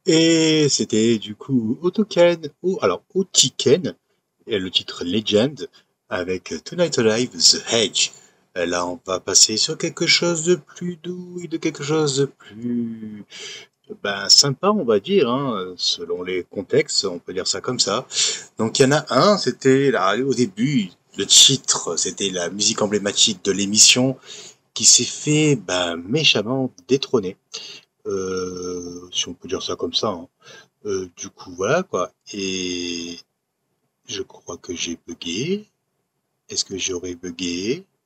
Et c'était du coup Otoken, ou alors Otiken, et le titre Legend, avec Tonight Alive, The Hedge. Et là, on va passer sur quelque chose de plus doux et de quelque chose de plus, ben, sympa, on va dire, hein, selon les contextes, on peut dire ça comme ça. Donc, il y en a un, c'était là, au début, le titre, c'était la musique emblématique de l'émission qui s'est fait, ben, méchamment détrôner. Si on peut dire ça comme ça, hein. Du coup, voilà quoi. Et je crois que j'ai bugué. Est-ce que j'aurais bugué?